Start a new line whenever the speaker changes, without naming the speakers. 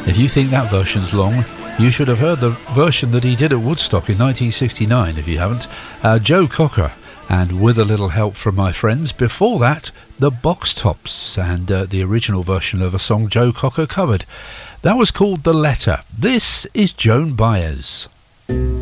If you think that version's long, you should have heard the version that he did at Woodstock in 1969, if you haven't. Joe Cocker, and With a Little Help from My Friends. Before that, the Box Tops, and the original version of a song Joe Cocker covered. That was called The Letter. This is Joan Baez.